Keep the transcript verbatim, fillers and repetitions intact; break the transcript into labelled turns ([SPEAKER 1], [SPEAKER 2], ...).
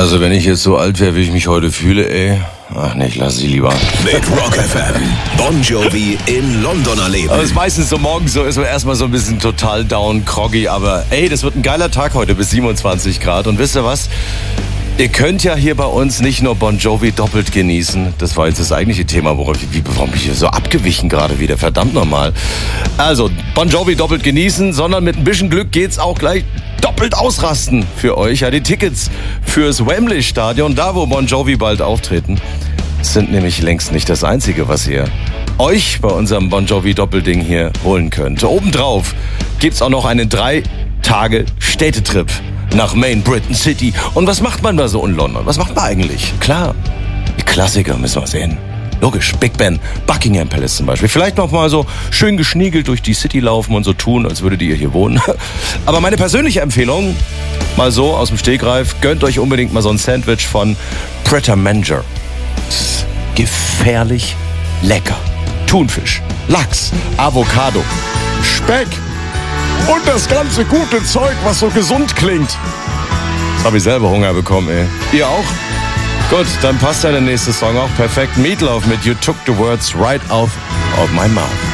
[SPEAKER 1] Also wenn ich jetzt so alt wäre, wie ich mich heute fühle, ey. Ach nee, ich lass sie lieber.
[SPEAKER 2] Mit Rock F M. Bon Jovi in London erleben.
[SPEAKER 1] Also es ist meistens so morgens so, ist man erstmal so ein bisschen total down, groggy, aber ey, das wird ein geiler Tag heute bis siebenundzwanzig Grad. Und wisst ihr was? Ihr könnt ja hier bei uns nicht nur Bon Jovi doppelt genießen. Das war jetzt das eigentliche Thema, worauf ich, warum bin ich hier so abgewichen gerade wieder? Verdammt nochmal. Also, Bon Jovi doppelt genießen, sondern mit ein bisschen Glück geht's auch gleich doppelt ausrasten für euch. Ja, die Tickets fürs Wembley-Stadion, da wo Bon Jovi bald auftreten, sind nämlich längst nicht das Einzige, was ihr euch bei unserem Bon Jovi Doppelding hier holen könnt. Obendrauf gibt's auch noch einen drei Tage Städtetrip nach Main Britain City. Und was macht man da so in London? Was macht man eigentlich? Klar, die Klassiker müssen wir sehen. Logisch, Big Ben, Buckingham Palace zum Beispiel. Vielleicht noch mal so schön geschniegelt durch die City laufen und so tun, als würdet ihr hier wohnen. Aber meine persönliche Empfehlung, mal so aus dem Stegreif, gönnt euch unbedingt mal so ein Sandwich von Pret a Manger. Das ist gefährlich lecker. Thunfisch, Lachs, Avocado, Speck und das ganze gute Zeug, was so gesund klingt. Jetzt habe ich selber Hunger bekommen, ey. Ihr auch? Gut, dann passt ja der nächste Song auch perfekt. Meatloaf mit You Took the Words Right Out of My Mouth.